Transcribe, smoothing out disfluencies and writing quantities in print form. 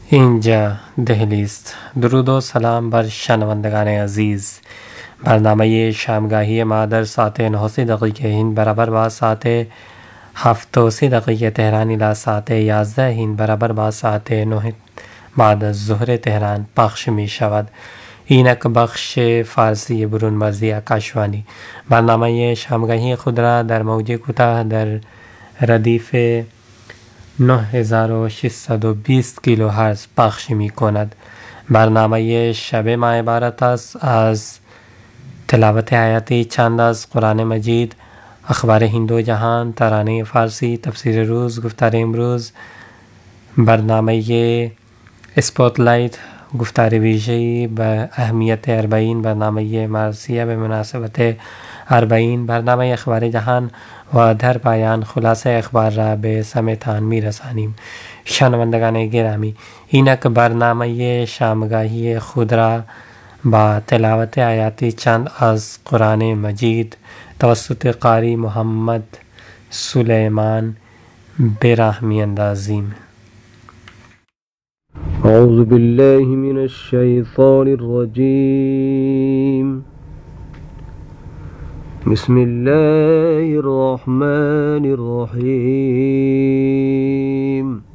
اینجا دهلی است. درود و سلام بر شنوندگان عزیز. برنامه شامگاهی ما در ساعت 9 دقیقه هند برابر با ساعت 7 تهران الی ساعت 11 هند برابر با ساعت 9 بعد از ظهر تهران پخش می شود. اینک بخش فارسی برون مرزی آکاشوانی. برنامه شامگاهی خود را در موج کوتاه در ردیف 9620 کیلوهرتز پخش می کند. برنامه شب ما عبارت است از تلاوت آیاتی چند از قرآن مجید، اخبار هند و جهان، ترانه فارسی، تفسیر روز، گفتار امروز، برنامه اسپاتلایت، گفتار ویژه‌ای به اهمیت 40، برنامه مرثیه به مناسبت 40، برنامه اخبار جهان و در پایان خلاصه اخبار را به سمعتان می رسانیم. شنوندگان گرامی، اینک برنامه شامگاهی خود را با تلاوت آیاتی چند از قرآن مجید توسط قاری محمد سلیمان به راه می اندازیم. اعوذ بالله من الشیطان الرجیم. بسم الله الرحمن الرحیم.